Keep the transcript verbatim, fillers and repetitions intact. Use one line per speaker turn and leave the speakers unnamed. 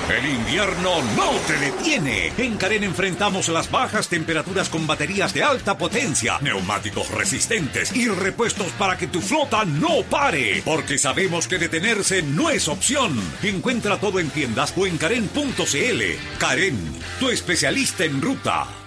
El invierno no te detiene. En Karen enfrentamos las bajas temperaturas con baterías de alta potencia, neumáticos resistentes y repuestos para que tu flota no pare. Porque sabemos que detenerse no es opción. Encuentra todo en tiendas o en karen punto c l. Karen, tu especialista en ruta.